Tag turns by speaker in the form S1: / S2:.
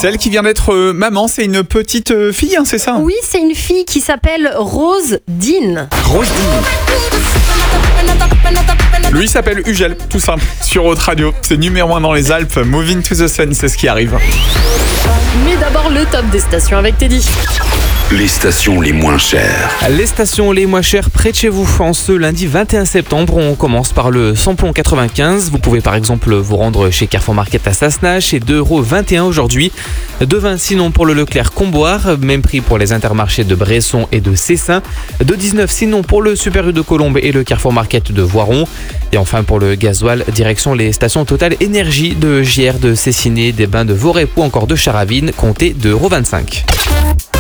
S1: Celle qui vient d'être maman, c'est une petite fille, hein, c'est ça?
S2: Oui, c'est une fille qui s'appelle Rose Dean.
S1: Rose Dean. Lui s'appelle Ugel, tout simple, sur Haute Radio. C'est numéro 1 dans les Alpes. Moving to the Sun, c'est ce qui arrive.
S2: Mais d'abord le top des stations avec Teddy.
S3: Les stations les moins chères.
S4: Les stations les moins chères près de chez vous. En ce lundi 21 septembre, on commence par le samplon 95. Vous pouvez par exemple vous rendre chez Carrefour Market à Sassenage. C'est 2,21 € aujourd'hui. 2,20 sinon pour le Leclerc Comboire. Même prix pour les intermarchés de Bresson et de Cessin. 2,19 sinon pour le Super U de Colombes et le Carrefour Market de Voiron. Et enfin pour le gasoil, direction les stations Total Énergie de JR, de Cessiné, des Bains de Vorep ou encore de Charavine, comptez 2,25 €.